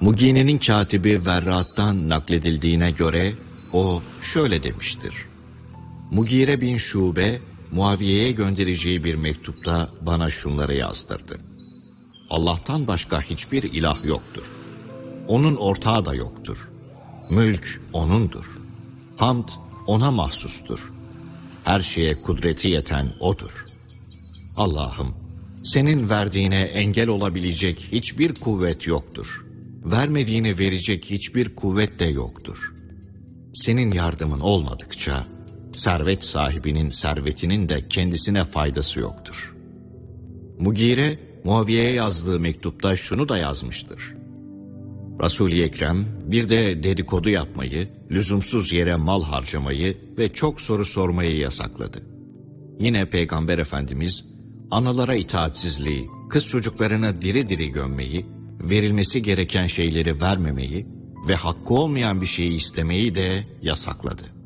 Mugine'nin katibi Verrat'tan nakledildiğine göre o şöyle demiştir. Mugire bin Şube, Muaviye'ye göndereceği bir mektupta bana şunları yazdırdı. Allah'tan başka hiçbir ilah yoktur. Onun ortağı da yoktur. Mülk O'nundur. Hamd O'na mahsustur. Her şeye kudreti yeten O'dur. Allah'ım, senin verdiğine engel olabilecek hiçbir kuvvet yoktur. Vermediğini verecek hiçbir kuvvet de yoktur. Senin yardımın olmadıkça, servet sahibinin servetinin de kendisine faydası yoktur. Mugire, Muaviye'ye yazdığı mektupta şunu da yazmıştır. Resul-i Ekrem bir de dedikodu yapmayı, lüzumsuz yere mal harcamayı ve çok soru sormayı yasakladı. Yine Peygamber Efendimiz, analara itaatsizliği, kız çocuklarına diri diri gömmeyi, verilmesi gereken şeyleri vermemeyi ve hakkı olmayan bir şeyi istemeyi de yasakladı.